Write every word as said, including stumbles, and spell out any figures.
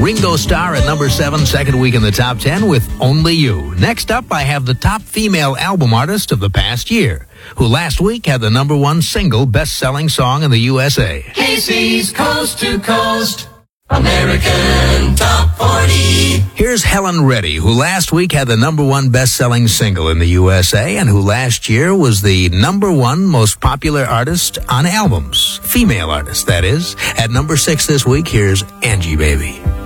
Ringo Starr at number seven, second week in the top ten with Only You. Next up, I have the top female album artist of the past year, who last week had the number one single best-selling song in the U S A. Casey's Coast to Coast American Top forty. Here's Helen Reddy, who last week had the number one best-selling single in the U S A and who last year was the number one most popular artist on albums. Female artist, that is. At number six this week, here's Angie Baby.